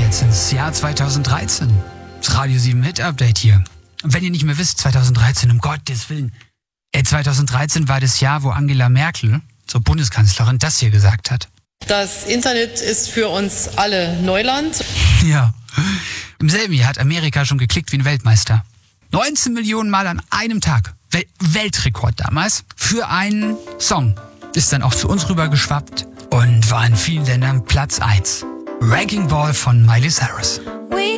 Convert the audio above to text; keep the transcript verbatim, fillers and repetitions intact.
jetzt ins Jahr zweitausenddreizehn. Das Radio sieben Hit Update hier. Und wenn ihr nicht mehr wisst, zweitausenddreizehn, um Gottes Willen. Äh, zweitausenddreizehn war das Jahr, wo Angela Merkel, zur Bundeskanzlerin, das hier gesagt hat. Das Internet ist für uns alle Neuland. Ja. Im selben Jahr hat Amerika schon geklickt wie ein Weltmeister. neunzehn Millionen Mal an einem Tag. Wel- Weltrekord damals. Für einen Song. Ist dann auch zu uns rüber geschwappt und war in vielen Ländern Platz eins. Wrecking Ball von Miley Cyrus.